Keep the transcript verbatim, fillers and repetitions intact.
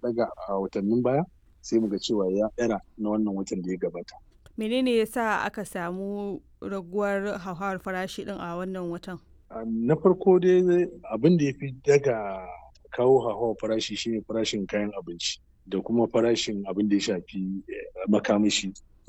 ɗaga a watannin baya sai muga cewa ya ɗara na wannan watan da ya gabata. Menene ya sa aka samu raguwar hauhawar farashi ɗin a wannan watan? Ah, na farko dai abin da ya fi daga kawo hauhawar farashi shine farashin kayan abinci da kuma farashin abin da ya shafi eh, makamashi.